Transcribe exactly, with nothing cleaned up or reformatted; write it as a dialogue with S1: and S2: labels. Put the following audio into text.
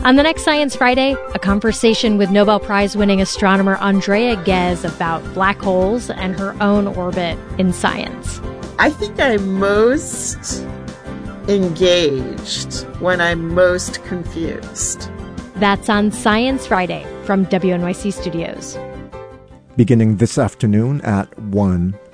S1: On the next Science Friday, a conversation with Nobel Prize-winning astronomer Andrea Ghez about black holes and her own orbit in science.
S2: I think I'm most engaged when I'm most confused.
S1: That's on Science Friday from W N Y C Studios.
S3: Beginning this afternoon at one